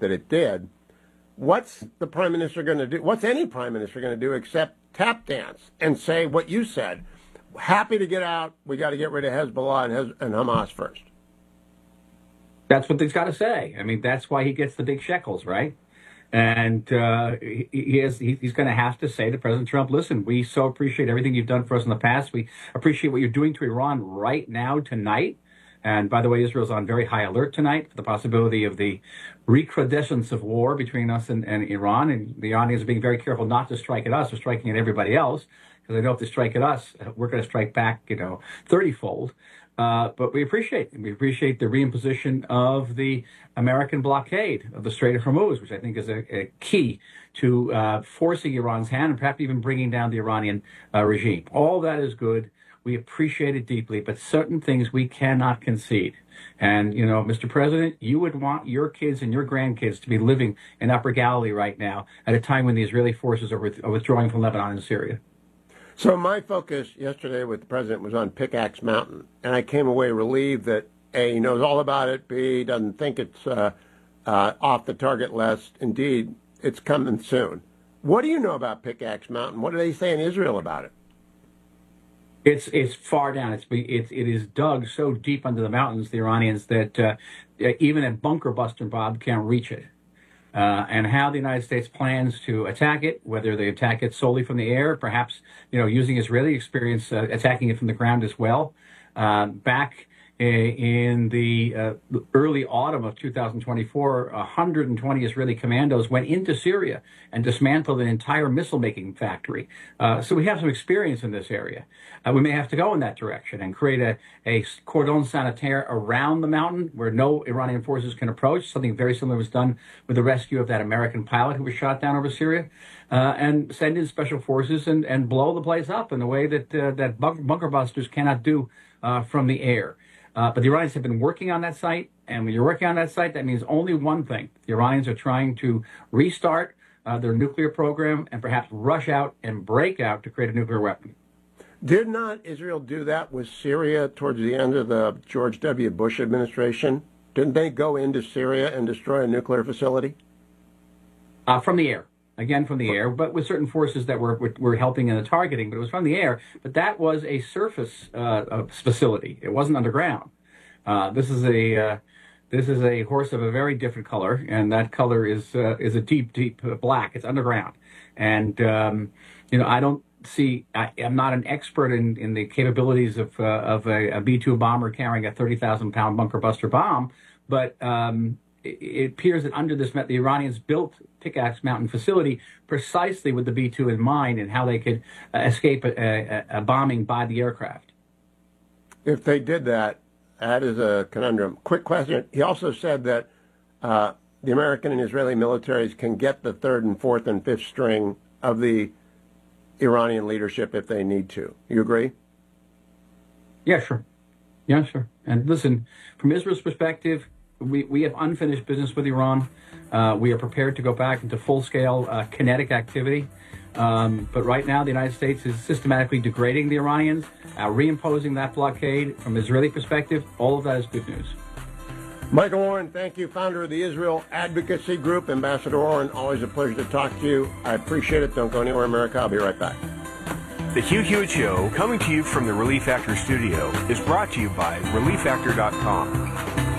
that it did. What's the prime minister going to do? What's any prime minister going to do except tap dance and say what you said? Happy to get out. We got to get rid of Hezbollah and Hamas first. That's what he's got to say. I mean, that's why he gets the big shekels, right? And he's going to have to say to President Trump, listen, we so appreciate everything you've done for us in the past. We appreciate what you're doing to Iran right now, tonight. And by the way, Israel's on very high alert tonight for the possibility of the recrudescence of war between us and Iran. And the Iranians are being very careful not to strike at us or striking at everybody else, because they know if they strike at us, we're going to strike back, 30-fold. But we appreciate the reimposition of the American blockade of the Strait of Hormuz, which I think is a key to forcing Iran's hand and perhaps even bringing down the Iranian regime. All that is good. We appreciate it deeply, but certain things we cannot concede. And, Mr. President, you would want your kids and your grandkids to be living in Upper Galilee right now at a time when the Israeli forces are withdrawing from Lebanon and Syria. So my focus yesterday with the president was on Pickaxe Mountain, and I came away relieved that A, he knows all about it, B, he doesn't think it's off the target list. Indeed, it's coming soon. What do you know about Pickaxe Mountain? What do they say in Israel about it? It's far down. It is dug so deep under the mountains, the Iranians, that even a bunker buster, Bob, can't reach it. And how the United States plans to attack it, whether they attack it solely from the air, perhaps using Israeli experience, attacking it from the ground as well. Back in the early autumn of 2024, 120 Israeli commandos went into Syria and dismantled an entire missile-making factory. So we have some experience in this area. We may have to go in that direction and create a cordon sanitaire around the mountain where no Iranian forces can approach. Something very similar was done with the rescue of that American pilot who was shot down over Syria, and send in special forces and blow the place up in a way that bunker busters cannot do from the air. But the Iranians have been working on that site, and when you're working on that site, that means only one thing. The Iranians are trying to restart their nuclear program and perhaps rush out and break out to create a nuclear weapon. Did not Israel do that with Syria towards the end of the George W. Bush administration? Didn't they go into Syria and destroy a nuclear facility? From the air. Again, from the air, but with certain forces that were helping in the targeting, but it was from the air. But that was a surface facility. It wasn't underground. This is a horse of a very different color, and that color is a deep black. It's underground, and I don't see. I'm not an expert in the capabilities of a B-2 bomber carrying a 30,000-pound bunker buster bomb, but it appears that under this, the Iranians built Pickaxe Mountain facility precisely with the B-2 in mind and how they could escape a bombing by the aircraft. If they did that, that is a conundrum. Quick question. He also said that the American and Israeli militaries can get the third and fourth and fifth string of the Iranian leadership if they need to. You agree? Yeah, sure. Yeah, sure. And listen, from Israel's perspective, we have unfinished business with Iran. We are prepared to go back into full-scale kinetic activity. But right now, the United States is systematically degrading the Iranians, reimposing that blockade. From Israeli perspective, all of that is good news. Michael Oren, thank you, founder of the Israel Advocacy Group. Ambassador Oren, always a pleasure to talk to you. I appreciate it. Don't go anywhere, America. I'll be right back. The Hugh Hewitt Show, coming to you from the Relief Factor studio, is brought to you by ReliefFactor.com.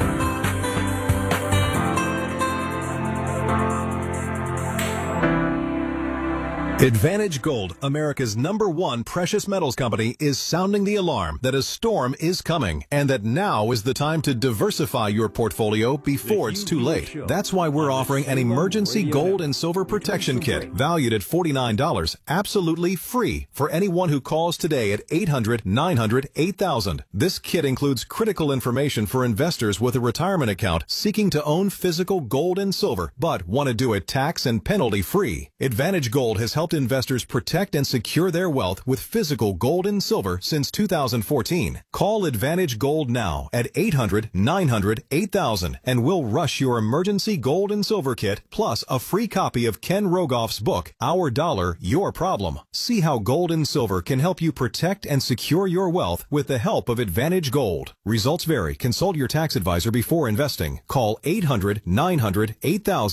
Advantage Gold, America's #1 precious metals company, is sounding the alarm that a storm is coming and that now is the time to diversify your portfolio before it's too late. That's why we're offering an emergency gold and silver protection kit valued at $49, absolutely free for anyone who calls today at 800-900-8000. This kit includes critical information for investors with a retirement account seeking to own physical gold and silver but want to do it tax and penalty free. Advantage Gold has helped investors protect and secure their wealth with physical gold and silver since 2014. Call Advantage Gold now at 800-900-8000 and we'll rush your emergency gold and silver kit plus a free copy of Ken Rogoff's book, Our Dollar, Your Problem. See how gold and silver can help you protect and secure your wealth with the help of Advantage Gold. Results vary. Consult your tax advisor before investing. Call 800-900-8000.